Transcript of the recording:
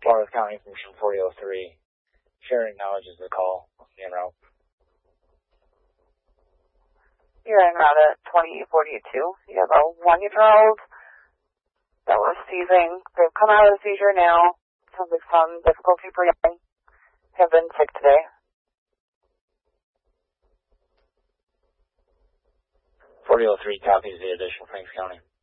Florida County from 4003. Sheridan acknowledges the call. En route. You're en route at 2042. You have a 1-year-old that we're seizing. They've come out of the seizure now. Sounds like some difficulty breathing. Have been sick today. 4003 copies the addition, Franks County.